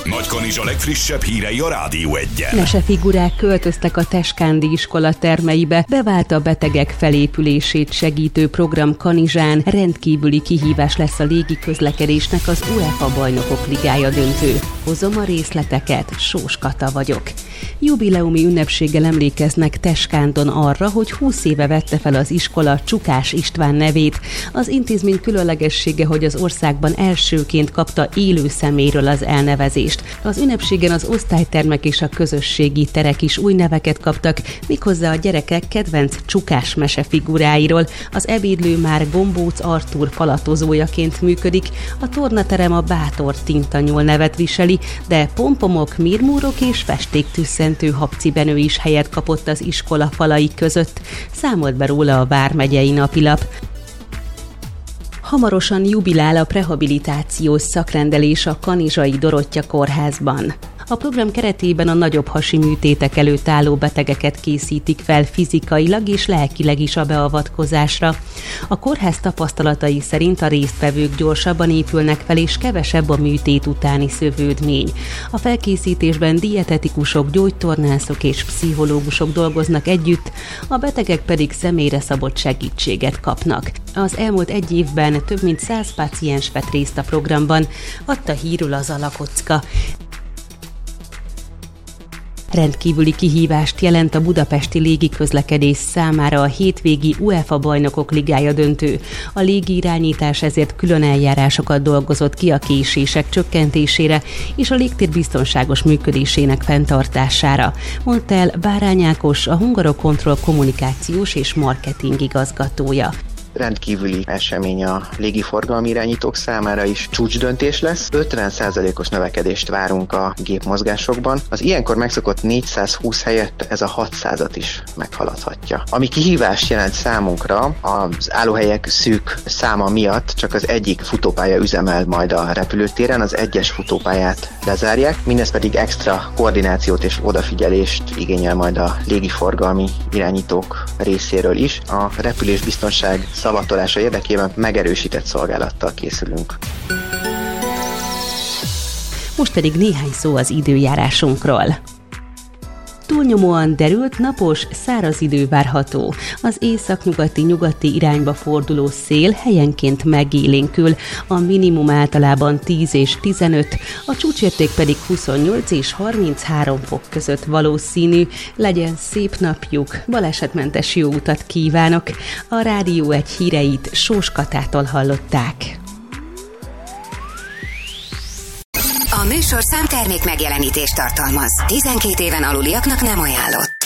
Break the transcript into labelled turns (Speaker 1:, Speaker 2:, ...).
Speaker 1: Nagykanizsa legfrissebb hírei a Rádió Egyen.
Speaker 2: Mesefigurák költöztek a Teskándi iskola termeibe, bevált a betegek felépülését segítő program Kanizsán. Rendkívüli kihívás lesz a légiközlekedésnek az UEFA Bajnokok Ligája döntő. Hozom a részleteket, Sós Kata vagyok. Jubileumi ünnepséggel emlékeznek Teskándon arra, hogy 20 éve vette fel az iskola Csukás István nevét. Az intézmény különlegessége, hogy az országban elsőként kapta élő személyről az elnevezést. Az ünnepségen az osztálytermek és a közösségi terek is új neveket kaptak, méghozzá a gyerekek kedvenc csukás mesefiguráiról. Az ebédlő már Gombóc Artúr falatozójaként működik, a tornaterem a Bátor Tintanyol nevet viseli, de pompomok, mirmúrok és festéktűsszentő habcibenő is helyet kapott az iskola falai között, számolt be róla a Vármegyei Napilap. Hamarosan jubilál a prehabilitációs szakrendelés a Kanizsai Dorottya kórházban. A program keretében a nagyobb hasi műtétek előtt álló betegeket készítik fel fizikailag és lelkileg is a beavatkozásra. A kórház tapasztalatai szerint a résztvevők gyorsabban épülnek fel és kevesebb a műtét utáni szövődmény. A felkészítésben dietetikusok, gyógytornászok és pszichológusok dolgoznak együtt, a betegek pedig személyre szabott segítséget kapnak. Az elmúlt egy évben több mint 100 páciens vett részt a programban, adta hírül az Alakocka. Rendkívüli kihívást jelent a budapesti légiközlekedés számára a hétvégi UEFA Bajnokok Ligája döntő. A légirányítás ezért külön eljárásokat dolgozott ki a késések csökkentésére és a légtér biztonságos működésének fenntartására, mondta el Bárány Ákos, a Hungarocontrol kommunikációs és marketing igazgatója.
Speaker 3: Rendkívüli esemény a légiforgalmi irányítók számára is, csúcsdöntés lesz. 50%-os növekedést várunk a gépmozgásokban. Az ilyenkor megszokott 420 helyett ez a 600-at is meghaladhatja. Ami kihívást jelent számunkra, az állóhelyek szűk száma miatt csak az egyik futópálya üzemel majd a repülőtéren, az egyes futópályát lezárják, mindez pedig extra koordinációt és odafigyelést igényel majd a légiforgalmi irányítók részéről is. A repülésbiztonság szavatolása érdekében megerősített szolgálattal készülünk.
Speaker 2: Most pedig néhány szó az időjárásunkról. Túlnyomóan derült, napos, száraz idő várható. Az északnyugati irányba forduló szél helyenként megélénkül, a minimum általában 10 és 15, a csúcsérték pedig 28 és 33 fok között valószínű. Legyen szép napjuk, balesetmentes jó utat kívánok! A Rádió Egy híreit Sós Katától hallották.
Speaker 4: A műsorszám termék megjelenítést tartalmaz. 12 éven aluliaknak nem ajánlott.